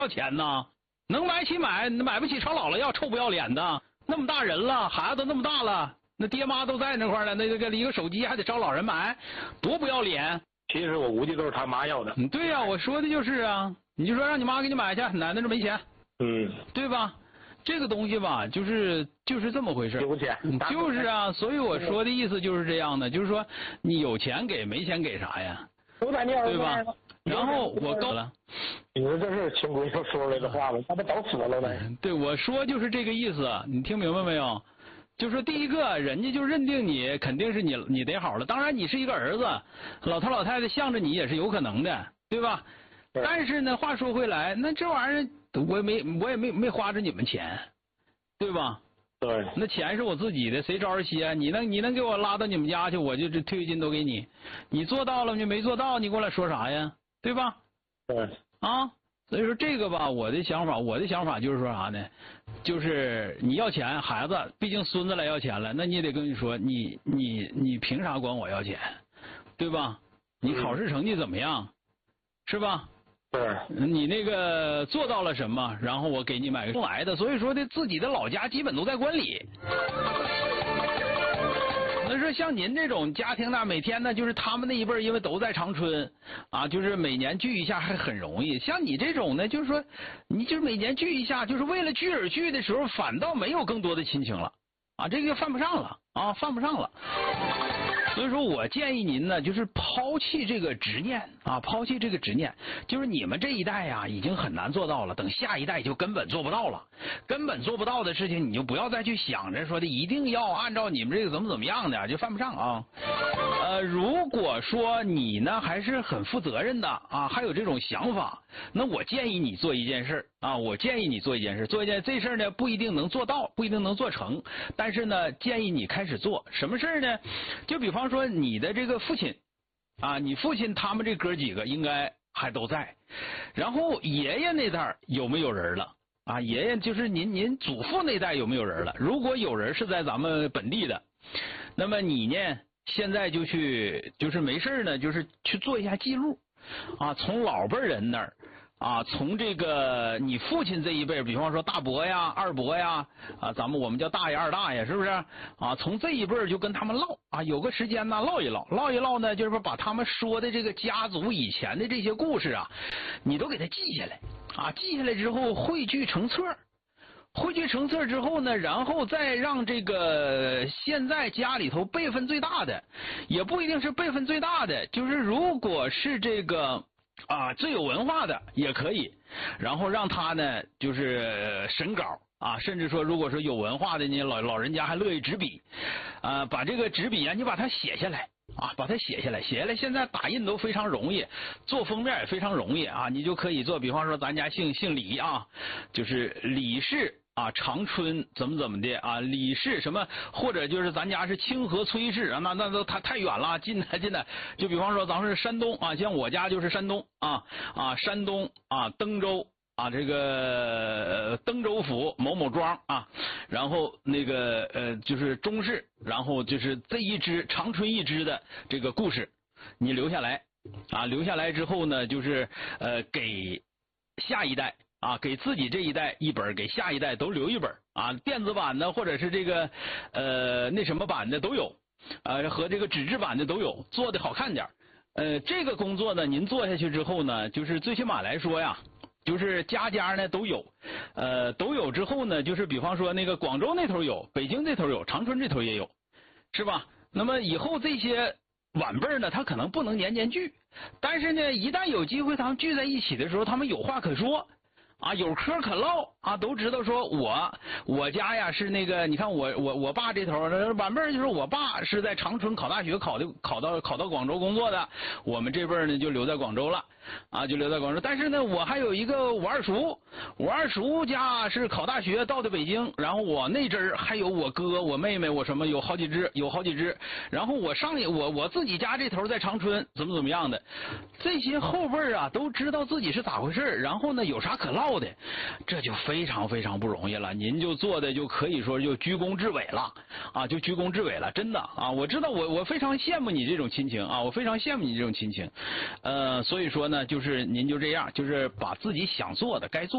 要钱呢？能买起买，买不起朝姥姥要，臭不要脸的！那么大人了，孩子都那么大了，那爹妈都在那块了，那个一个手机还得找老人买，多不要脸！ 其实我估计都是他妈要的。 对呀，我说的就是啊，你就说让你妈给你买去，奶奶这没钱，对吧？这个东西吧，就是这么回事。 有钱， 就是啊，所以我说的意思就是这样的，就是说你有钱给，没钱给啥呀？对吧？然后我告了， 你说这是亲闺女说来的话吗？他不早死了呗？ 对，我说就是这个意思，你听明白没有？就说第一个，人家就认定你肯定是你得好了，当然你是一个儿子，老头老太太向着你也是有可能的，对吧？对。但是呢，话说回来，那这玩意儿我也没花着你们钱，对吧？ 对。 那钱是我自己的，谁着着些？你能给我拉到你们家去，我就这退休金都给你。你做到了，你没做到，你过来说啥呀？对吧？ 对。 啊。所以说这个吧，我的想法就是说啥呢？就是你要钱，孩子，毕竟孙子来要钱了，那你也得跟你说，你凭啥管我要钱，对吧？你考试成绩怎么样，是吧？ 对。 你那个做到了什么，然后我给你买个送来的。所以说的自己的老家基本都在关里。所以说像您这种家庭呢，每天呢就是他们那一辈因为都在长春啊，就是每年聚一下还很容易。像你这种呢，就是说你就是每年聚一下，就是为了聚而聚的时候，反倒没有更多的亲情了啊，这个就犯不上了啊，犯不上了。所以说我建议您呢，就是抛弃这个执念啊，抛弃这个执念，就是你们这一代呀，已经很难做到了，等下一代就根本做不到了，根本做不到的事情，你就不要再去想着说的一定要按照你们这个怎么样的，就犯不上啊。如果说你呢还是很负责任的啊，还有这种想法，那我建议你做一件事啊，这事呢不一定能做到，不一定能做成，但是呢建议你开始做什么事呢？就比方说你的这个父亲啊，你父亲他们这哥几个应该还都在，然后爷爷那代有没有人了啊？爷爷就是您祖父那代有没有人了？如果有人是在咱们本地的，那么你呢现在就是没事呢，就是去做一下记录啊，从老辈人那儿啊，从这个你父亲这一辈，比方说大伯呀、二伯呀啊，我们叫大爷、二大爷，是不是啊？从这一辈就跟他们唠啊，有个时间呢唠一唠呢，就是说把他们说的这个家族以前的这些故事啊，你都给他记下来啊，记下来之后汇聚成册。汇聚成册之后呢，然后再让这个现在家里头辈分最大的，也不一定是辈分最大的，就是如果是这个啊最有文化的也可以，然后让他呢就是审稿啊，甚至说如果说有文化的呢，老人家还乐意执笔啊，把这个执笔啊你把它写下来啊，把它写下来，现在打印都非常容易，做封面也非常容易啊，你就可以做，比方说咱家姓李啊，就是李氏啊，长春怎么的啊？李氏什么，或者就是咱家是清河崔氏啊，那都太远了，近的。就比方说咱们是山东啊，像我家就是山东啊，山东啊，登州啊，这个登州府某某庄啊，然后那个就是中氏，然后就是这一支长春一支的这个故事，你留下来啊，留下来之后呢，就是给下一代。啊，给自己这一代一本，给下一代都留一本啊，电子版的或者是这个那什么版的都有，和这个纸质版的都有，做的好看点。这个工作呢，您做下去之后呢，就是最起码来说呀，就是家家呢都有，都有之后呢，就是比方说那个广州那头有，北京这头有，长春这头也有，是吧？那么以后这些晚辈呢，他可能不能年年聚，但是呢，一旦有机会他们聚在一起的时候，他们有话可说。啊，有嗑可唠啊，都知道说我家呀是那个，你看我爸这头晚辈就是我爸是在长春考大学考到广州工作的，我们这辈呢就留在广州了啊，就留在广州。但是呢，我还有一个我二叔家是考大学到的北京，然后我那阵儿还有我哥我妹妹我什么有好几只，然后我自己家这头在长春怎么样的，这些后辈啊都知道自己是咋回事，然后呢有啥可唠的，这就非常非常不容易了。您就做的就可以说就居功至伟了啊，就居功至伟了，真的啊！我知道我非常羡慕你这种亲情啊，我非常羡慕你这种亲情。所以说呢，就是您就这样，就是把自己想做的该做。